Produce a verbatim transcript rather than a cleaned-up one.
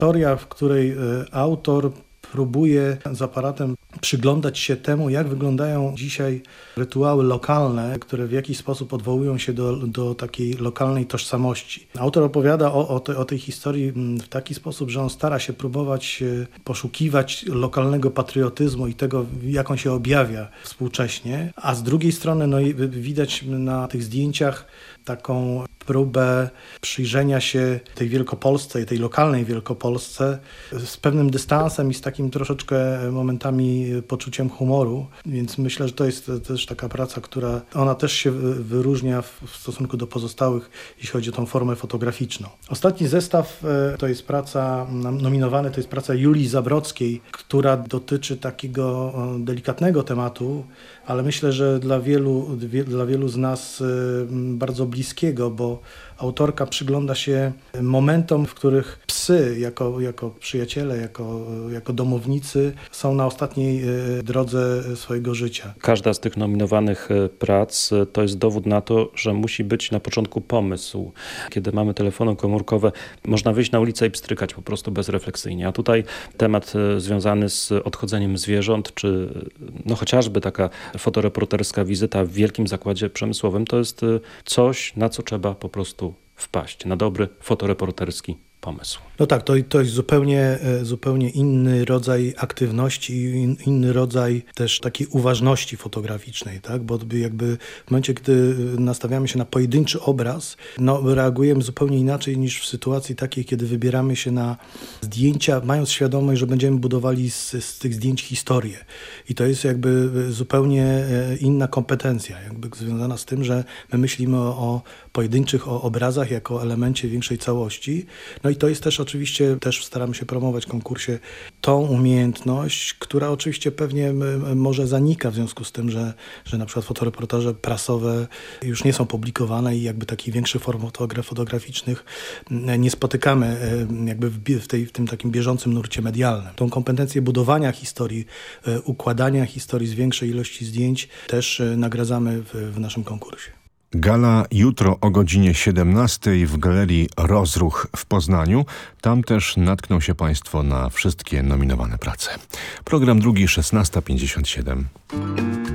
Historia, w której autor próbuje z aparatem przyglądać się temu, jak wyglądają dzisiaj rytuały lokalne, które w jakiś sposób odwołują się do, do takiej lokalnej tożsamości. Autor opowiada o, o, te, o tej historii w taki sposób, że on stara się próbować poszukiwać lokalnego patriotyzmu i tego, jak on się objawia współcześnie, a z drugiej strony no, widać na tych zdjęciach taką próbę przyjrzenia się tej Wielkopolsce i tej lokalnej Wielkopolsce z pewnym dystansem i z takim troszeczkę momentami poczuciem humoru, więc myślę, że to jest też taka praca, która ona też się wyróżnia w stosunku do pozostałych, jeśli chodzi o tą formę fotograficzną. Ostatni zestaw to jest praca, nominowany to jest praca Julii Zabrockiej, która dotyczy takiego delikatnego tematu, ale myślę, że dla wielu, dla wielu z nas bardzo bliskiego, bo autorka przygląda się momentom, w których psy jako, jako przyjaciele, jako, jako domownicy są na ostatniej drodze swojego życia. Każda z tych nominowanych prac to jest dowód na to, że musi być na początku pomysł. Kiedy mamy telefony komórkowe, można wyjść na ulicę i pstrykać po prostu bezrefleksyjnie. A tutaj temat związany z odchodzeniem zwierząt, czy no chociażby taka fotoreporterska wizyta w wielkim zakładzie przemysłowym, to jest coś, na co trzeba po prostu wpaść, na dobry fotoreporterski pomysł. No tak, to, to jest zupełnie, zupełnie inny rodzaj aktywności i inny rodzaj też takiej uważności fotograficznej, tak? Bo jakby w momencie, gdy nastawiamy się na pojedynczy obraz, no reagujemy zupełnie inaczej niż w sytuacji takiej, kiedy wybieramy się na zdjęcia, mając świadomość, że będziemy budowali z, z tych zdjęć historię. I to jest jakby zupełnie inna kompetencja, jakby związana z tym, że my myślimy o, o pojedynczych o obrazach jako elemencie większej całości. No i to jest też oczywiście, też staramy się promować w konkursie tą umiejętność, która oczywiście pewnie może zanika w związku z tym, że, że na przykład fotoreportaże prasowe już nie są publikowane i jakby takich większych form fotograficznych nie spotykamy jakby w, w, tej, w tym takim bieżącym nurcie medialnym. Tą kompetencję budowania historii, układania historii z większej ilości zdjęć też nagradzamy w, w naszym konkursie. Gala jutro o godzinie siedemnastej w Galerii Rozruch w Poznaniu. Tam też natkną się Państwo na wszystkie nominowane prace. Program drugi, szesnasta pięćdziesiąt siedem.